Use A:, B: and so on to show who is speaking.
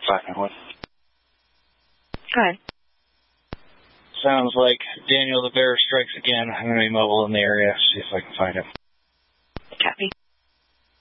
A: 591.
B: Hi.
A: Sounds like Daniel the Bear strikes again. I'm going to be mobile in the area, see if I can find him.